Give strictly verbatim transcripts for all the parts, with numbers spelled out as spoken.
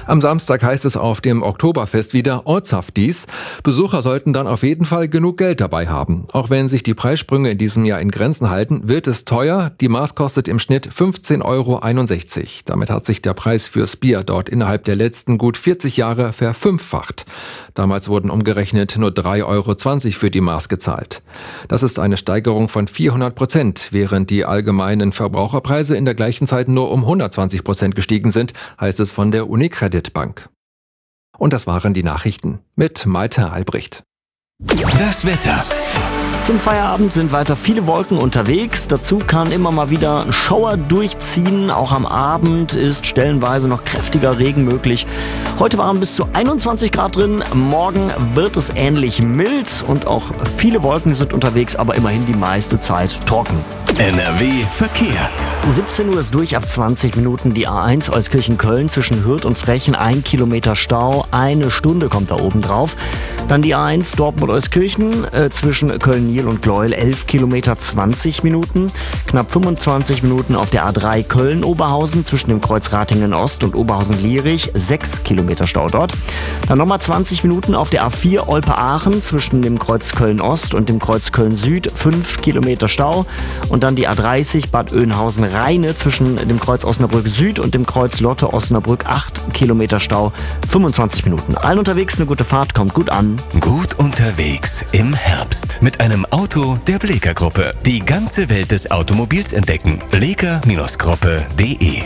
Am Samstag heißt es auf dem Oktoberfest wieder Ortshaft dies. Besucher sollten dann auf jeden Fall genug Geld dabei haben. Auch wenn sich die Preissprünge in diesem Jahr in Grenzen halten, wird es teuer. Die Maß kostet im Schnitt fünfzehn Euro einundsechzig. Damit hat sich der Preis fürs Bier dort innerhalb der letzten gut vierzig Jahre verfünffacht. Damals wurden umgerechnet nur drei Euro zwanzig für die Maß gezahlt. Das ist eine Steigerung von vierhundert Prozent, während die allgemeinen Verbraucherpreise in der gleichen Zeit nur um hundertzwanzig Prozent gestiegen sind, heißt es von der Unicredit Bank. Und das waren die Nachrichten mit Malte Albrecht. Das Wetter. Zum Feierabend sind weiter viele Wolken unterwegs. Dazu kann immer mal wieder ein Schauer durchziehen. Auch am Abend ist stellenweise noch kräftiger Regen möglich. Heute waren bis zu einundzwanzig Grad drin. Morgen wird es ähnlich mild und auch viele Wolken sind unterwegs, aber immerhin die meiste Zeit trocken. N R W Verkehr. siebzehn Uhr ist durch, ab zwanzig Minuten die A eins Euskirchen-Köln zwischen Hürth und Frechen, ein Kilometer Stau, eine Stunde kommt da oben drauf. Dann die A eins Dortmund-Euskirchen äh, zwischen Köln-Niel und Gleuel, elf Kilometer, zwanzig Minuten. Knapp fünfundzwanzig Minuten auf der A drei Köln-Oberhausen zwischen dem Kreuz Ratingen-Ost und Oberhausen-Lierich, sechs Kilometer Stau dort. Dann nochmal zwanzig Minuten auf der A vier Olpe-Aachen zwischen dem Kreuz Köln-Ost und dem Kreuz Köln-Süd, fünf Kilometer Stau. Und dann die A dreißig Bad Oeynhausen-Rheine zwischen dem Kreuz Osnabrück Süd und dem Kreuz Lotte Osnabrück, acht Kilometer Stau, fünfundzwanzig Minuten. Allen unterwegs eine gute Fahrt, kommt gut an. Gut unterwegs im Herbst mit einem Auto der Bleeker Gruppe. Die ganze Welt des Automobils entdecken. bleeker Gruppe punkt de.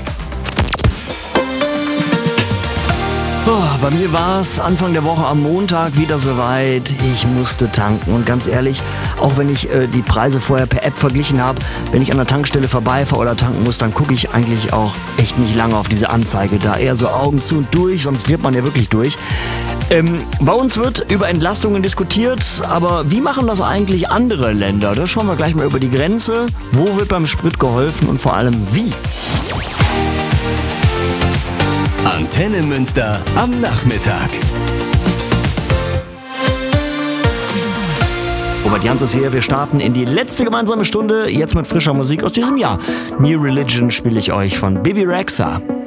Oh, bei mir war es Anfang der Woche am Montag wieder soweit. Ich musste tanken und ganz ehrlich, auch wenn ich äh, die Preise vorher per App verglichen habe, wenn ich an der Tankstelle vorbeifahre oder tanken muss, dann gucke ich eigentlich auch echt nicht lange auf diese Anzeige da. Eher so Augen zu und durch, sonst dreht man ja wirklich durch. Ähm, bei uns wird über Entlastungen diskutiert, aber wie machen das eigentlich andere Länder? Da schauen wir gleich mal über die Grenze. Wo wird beim Sprit geholfen und vor allem wie? Antenne Münster am Nachmittag. Robert Jans ist hier, wir starten in die letzte gemeinsame Stunde, jetzt mit frischer Musik aus diesem Jahr. New Religion spiele ich euch von Bibi Rexha.